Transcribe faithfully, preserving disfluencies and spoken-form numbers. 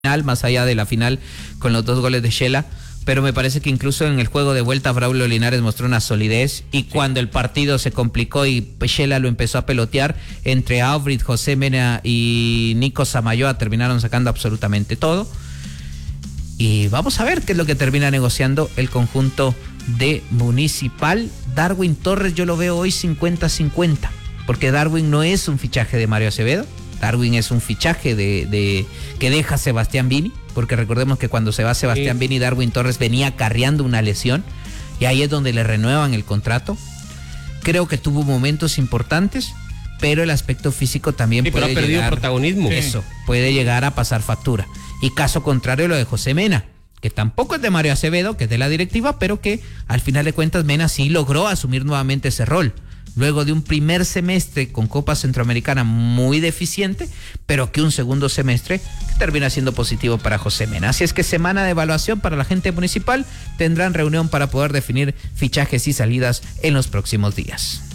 más allá de la final con los dos goles de Shela, pero me parece que incluso en el juego de vuelta Braulio Linares mostró una solidez y sí. Cuando el partido se complicó y Shela lo empezó a pelotear, entre Aubrit, José Mena y Nico Samayoa terminaron sacando absolutamente todo. Y vamos a ver qué es lo que termina negociando el conjunto de Municipal. Darwin Torres yo lo veo hoy cincuenta cincuenta, porque Darwin no es un fichaje de Mario Acevedo. Darwin es un fichaje de, de que deja Sebastián Vini, porque recordemos que cuando se va Sebastián sí. Vini, Darwin Torres venía acarreando una lesión y ahí es donde le renuevan el contrato. Creo que tuvo momentos importantes, pero el aspecto físico también sí, puede pero ha perdido llegar, protagonismo. Eso, puede llegar a pasar factura. Y caso contrario lo de José Mena, que tampoco es de Mario Acevedo, que es de la directiva, pero que al final de cuentas Mena sí logró asumir nuevamente ese rol. Luego de un primer semestre con Copa Centroamericana muy deficiente, pero que un segundo semestre termina siendo positivo para José Mena. Así es que semana de evaluación para la gente municipal, tendrán reunión para poder definir fichajes y salidas en los próximos días.